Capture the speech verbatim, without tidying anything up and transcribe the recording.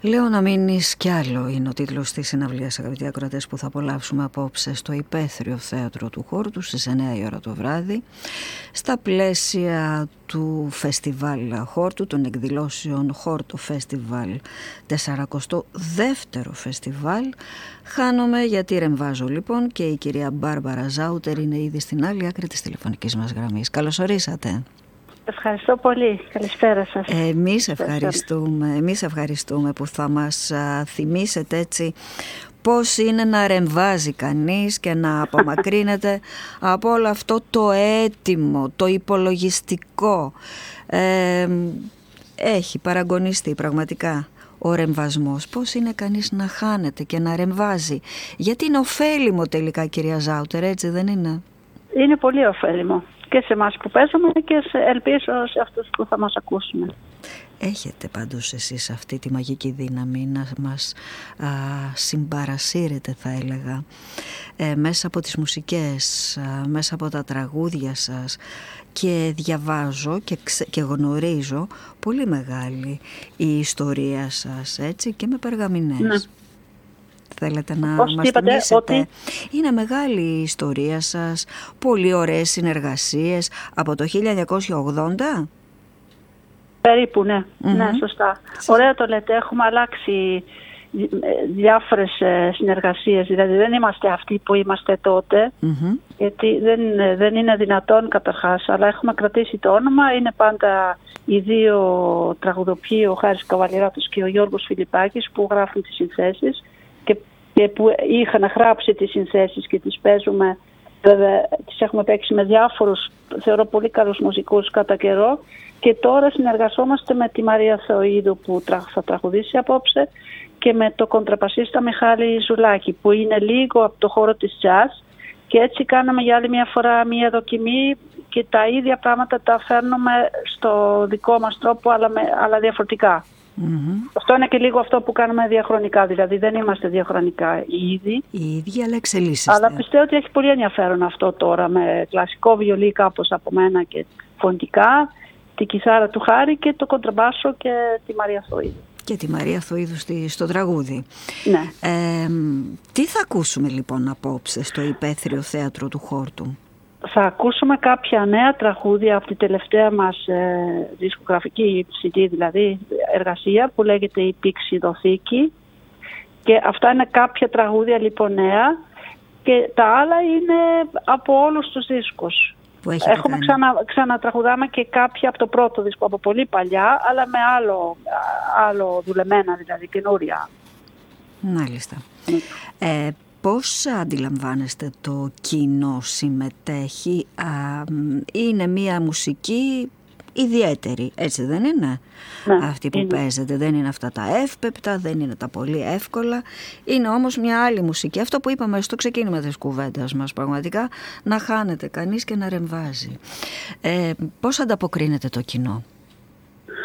Λέω να μείνεις κι άλλο είναι ο τίτλος της συναυλίας, αγαπητοί ακροατές, που θα απολαύσουμε απόψε στο Υπαίθριο Θέατρο του Χόρτου στις εννιά η ώρα το βράδυ, στα πλαίσια του Φεστιβάλ Χόρτου, των εκδηλώσεων Χόρτο Φεστιβάλ, σαρανταεύτερο δεύτερο φεστιβάλ. Χάνομαι γιατί ρεμβάζω λοιπόν, και η κυρία Μπάρμπαρα Ζάουτερ είναι ήδη στην άλλη άκρη της τηλεφωνικής μας γραμμής. Καλώς ορίσατε. Ευχαριστώ πολύ. Καλησπέρα σας. Εμείς ευχαριστούμε, εμείς ευχαριστούμε που θα μας α, θυμίσετε έτσι πώς είναι να ρεμβάζει κανείς και να απομακρύνεται από όλο αυτό το έτοιμο, το υπολογιστικό. Ε, έχει παραγωνιστεί πραγματικά ο ρεμβασμός. Πώς είναι κανείς να χάνεται και να ρεμβάζει? Γιατί είναι ωφέλιμο τελικά, κυρία Ζάουτερ, έτσι δεν είναι? Είναι πολύ ωφέλιμο. Και σε εμάς που παίζουμε και σε, ελπίζω σε αυτούς που θα μας ακούσουμε. Έχετε πάντως εσείς αυτή τη μαγική δύναμη να μας α, συμπαρασύρετε, θα έλεγα, ε, μέσα από τις μουσικές, α, μέσα από τα τραγούδια σας, και διαβάζω και, ξε, και γνωρίζω πολύ μεγάλη η ιστορία σας, έτσι, και με περγαμηνές. Ναι. Θέλετε να Πώς μας είπατε, θυμίσετε? ότι... Είναι μεγάλη η ιστορία σας, πολύ ωραίες συνεργασίες από το χίλια εννιακόσια ογδόντα. Περίπου, ναι. Mm-hmm. Ναι, σωστά. Ωραία το λέτε. Έχουμε αλλάξει διάφορες συνεργασίες. Δηλαδή δεν είμαστε αυτοί που είμαστε τότε. Mm-hmm. Γιατί δεν, δεν είναι δυνατόν καταρχάς. Αλλά έχουμε κρατήσει το όνομα. Είναι πάντα οι δύο τραγουδοποιοί, ο Χάρης Καβαλιεράτος και ο Γιώργος Φιλιππάκης, που γράφουν τις συνθέσεις και, και που είχαν γράψει τις συνθέσεις και τις παίζουμε. Βέβαια, τις έχουμε παίξει με διάφορους, θεωρώ, πολύ καλούς μουσικούς κατά καιρό. Και τώρα συνεργαζόμαστε με τη Μαρία Θεοίδου που θα τραγουδήσει απόψε και με το κοντραπασίστα Μιχάλη Ζουλάκη, που είναι λίγο από το χώρο της jazz, και έτσι κάναμε για άλλη μια φορά μια δοκιμή και τα ίδια πράγματα τα φέρνουμε στο δικό μας τρόπο, αλλά, με, αλλά διαφορετικά. Mm-hmm. Αυτό είναι και λίγο αυτό που κάνουμε διαχρονικά, δηλαδή δεν είμαστε διαχρονικά οι ίδιοι. Οι ίδιοι, αλλά εξελίσσεστε. Αλλά πιστεύω ότι έχει πολύ ενδιαφέρον αυτό τώρα, με κλασικό βιολί κάπως από μένα και φωνητικά, τη κιθάρα του Χάρη και το κοντραμπάσο και τη Μαρία Θοίδου. Και τη Μαρία Θοίδου στη, στο τραγούδι. Ναι. Ε, τι θα ακούσουμε λοιπόν απόψε στο Υπαίθριο Θέατρο του Χόρτου? Θα ακούσουμε κάποια νέα τραγούδια από τη τελευταία μας ε, δισκογραφική σι ντι, δηλαδή εργασία, που λέγεται «Η Πηξιδοθήκη». Και αυτά είναι κάποια τραγούδια λοιπόν νέα, και τα άλλα είναι από όλους τους δίσκους. Έχουμε ξανα, ξανατραγουδάμε και κάποια από το πρώτο δίσκο, από πολύ παλιά, αλλά με άλλο, άλλο δουλεμένα, δηλαδή καινούρια. Μάλιστα. Mm. Ε, πώς αντιλαμβάνεστε το κοινό συμμετέχει? Α, είναι μια μουσική ιδιαίτερη, έτσι δεν είναι? Ναι, αυτή που είναι. Παίζετε δεν είναι αυτά τα εύπεπτα, δεν είναι τα πολύ εύκολα, είναι όμως μια άλλη μουσική. Αυτό που είπαμε στο ξεκίνημα της κουβέντας μας, πραγματικά να χάνεται κανείς και να ρεμβάζει. Ε, πώς ανταποκρίνεται το κοινό?